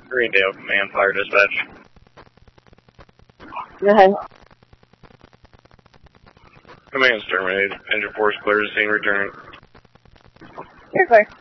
Greendale Command Fire Dispatch. Go ahead. Command's terminated. Engine force clear to scene return. You're clear.